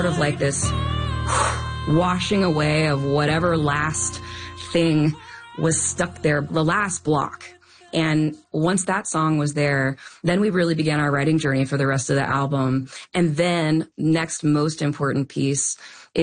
of like this washing away of whatever last thing was stuck there, the last block. And once that song was there, then we really began our writing journey for the rest of the album. And then next most important piece